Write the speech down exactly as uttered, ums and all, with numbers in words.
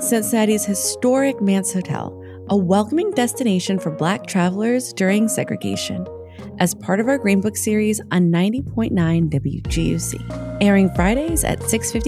Cincinnati's historic Mance Hotel, a welcoming destination for Black travelers during segregation, as part of our Green Book series on ninety point nine W G U C, airing Fridays at six fifty